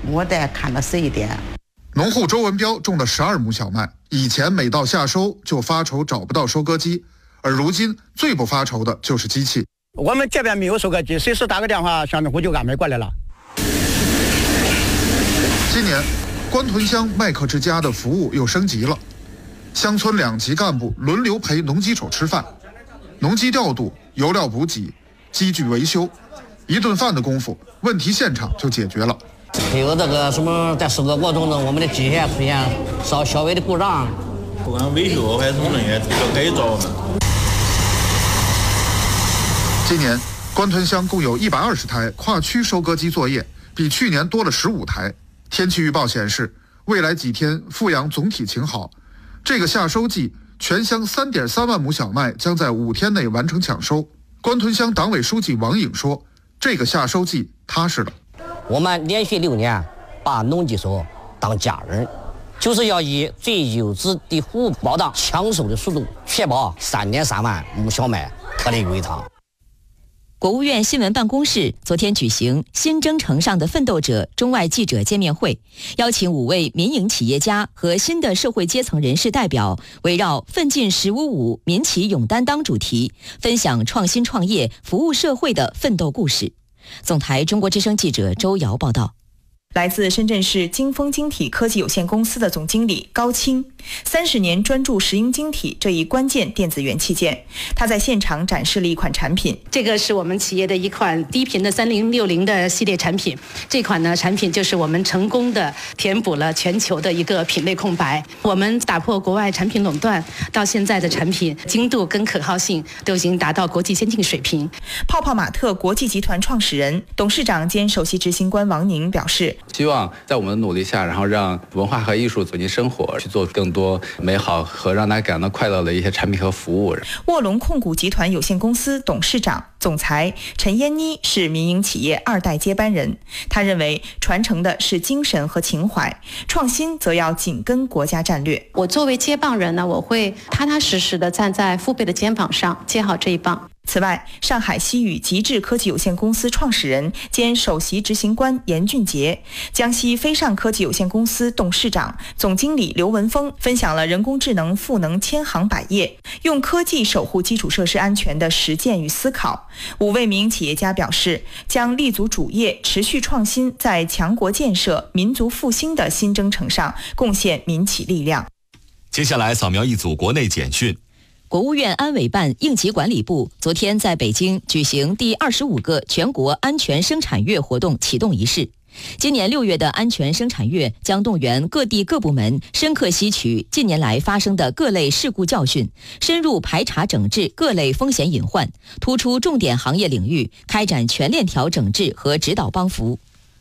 我得看得死一点。 农户周文彪种了12亩小麦，以前每到夏收就发愁找不到收割机，而如今最不发愁的就是机器。 我们这边没有收割机，随时打个电话，乡政府就安排过来了。 今年，关屯乡麦克之家的服务又升级了，乡村2级干部轮流陪农机手吃饭，农机调度、油料补给、机具维修，一顿饭的功夫，问题现场就解决了。 还有这个什么，在收割过程中，我们的机械出现稍微的故障， 不管维修还是什么东西，要改造的。 今年，关屯乡共有120台跨区收割机作业，比去年多了15台。天气预报显示，未来几天阜阳总体晴好。这个夏收季，全乡3.3万亩小麦将在5天内完成抢收。关屯乡党委书记王颖说：“这个夏收季踏实了。 我们连续6年把农机手当家人，就是要以最优质的服务保障抢收的速度，确保3.3万亩小麦脱离归仓。” 国务院新闻办公室昨天举行新征程上的奋斗者中外记者见面会，邀请5位民营企业家和新的社会阶层人士代表，围绕奋进“1055”民企勇担当主题，分享创新创业、服务社会的奋斗故事。总台中国之声记者周瑶报道。 来自深圳市金丰晶体科技有限公司的总经理高清，30年专注石英晶体这一关键电子元器件。他在现场展示了一款产品， 这个是我们企业的一款低频的3060的系列产品。这款呢产品就是我们成功的填补了全球的一个品类空白。我们打破国外产品垄断，到现在的产品精度跟可靠性都已经达到国际先进水平。 泡泡玛特国际集团创始人、董事长兼首席执行官王宁表示， 希望在我们的努力下，然后让文化和艺术走进生活，去做更多美好和让大家感到快乐的一些产品和服务。 卧龙控股集团有限公司董事长、总裁陈嫣妮是民营企业2代接班人，他认为传承的是精神和情怀，创新则要紧跟国家战略。 我作为接棒人呢，我会踏踏实实的站在父辈的肩膀上，接好这一棒。 此外，上海西宇极致科技有限公司创始人兼首席执行官严俊杰，江西飞尚科技有限公司董事长、总经理刘文峰分享了人工智能赋能千行百业，用科技守护基础设施安全的实践与思考。5位民营企业家表示，将立足主业，持续创新，在强国建设、民族复兴的新征程上贡献民企力量。 接下来扫描一组国内简讯。 国务院安委办应急管理部昨天在北京举行第25个全国安全生产月活动启动仪式。今年6月的安全生产月将动员各地各部门深刻吸取近年来发生的各类事故教训，深入排查整治各类风险隐患，突出重点行业领域，开展全链条整治和指导帮扶。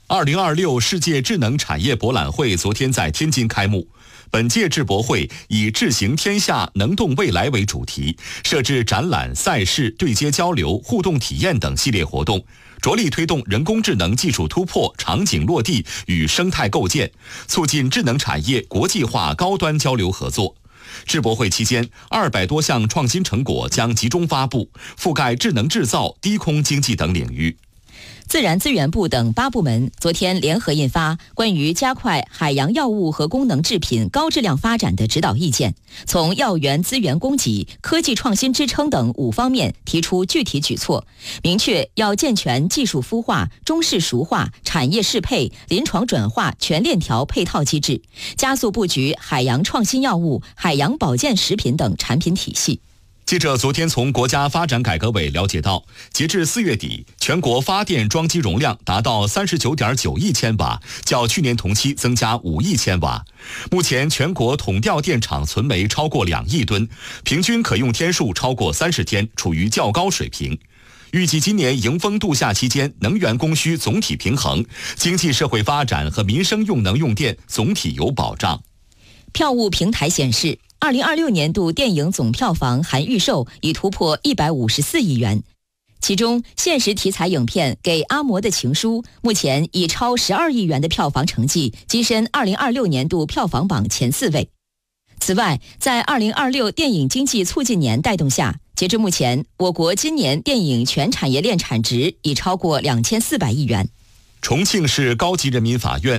2026世界智能产业博览会昨天在天津开幕。本届智博会以智行天下能动未来为主题，设置展览、赛事、对接交流、互动体验等系列活动，着力推动人工智能技术突破、场景落地与生态构建，促进智能产业国际化高端交流合作。智博会期间，200多项创新成果将集中发布，覆盖智能制造、低空经济等领域。 自然资源部等8部门昨天联合印发关于加快海洋药物和功能制品高质量发展的指导意见，从药源资源供给、科技创新支撑等5方面提出具体举措，明确要健全技术孵化、中式熟化、产业适配、临床转化全链条配套机制，加速布局海洋创新药物、海洋保健食品等产品体系。 记者昨天从国家发展改革委了解到，截至4月底，全国发电装机容量达到39.9亿千瓦，较去年同期增加5亿千瓦。目前全国统调电厂存煤超过2亿吨，平均可用天数超过30天，处于较高水平。预计今年迎风度夏期间，能源供需总体平衡，经济社会发展和民生用能用电总体有保障。 票务平台显示，2026年度电影总票房含预售已突破154亿元，其中现实题材影片《给阿嬷的情书》目前以超12亿元的票房成绩跻身2026年度票房榜前4位。此外，在2026电影经济促进年带动下，截至目前，我国今年电影全产业链产值已超过2400亿元。 重庆市高级人民法院